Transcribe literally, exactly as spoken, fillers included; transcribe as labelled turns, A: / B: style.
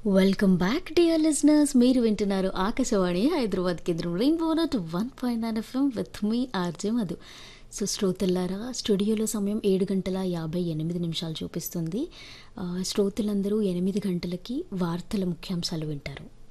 A: Welcome back dear listeners. మీరు వింటున్నారు ఆకాశవాణి హైదరాబాద్ కేంద్రం rainbow not one point nine FM with me RJ Madhu. So శ్రోతల్లారా, స్టూడియోలో సమయం ఏడు గంటల యాభై ఎనిమిది నిమిషాలు చూపిస్తుంది. ఆ, శ్రోతలందరూ ఎనిమిది గంటలకి వార్తల ముఖ్యాంశాలు వింటారు.